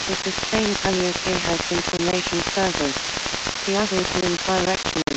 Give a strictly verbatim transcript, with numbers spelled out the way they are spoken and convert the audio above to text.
The sustained Kaliake has information servers. The algorithm directory